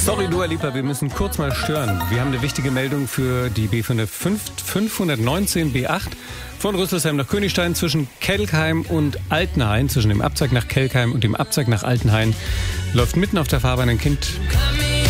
Sorry, Dua Lipa, wir müssen kurz mal stören. Wir haben eine wichtige Meldung für die B519 B8 von Rüsselsheim nach Königstein zwischen Kelkheim und Altenhain, zwischen dem Abzweig nach Kelkheim und dem Abzweig nach Altenhain. Läuft mitten auf der Fahrbahn ein Kind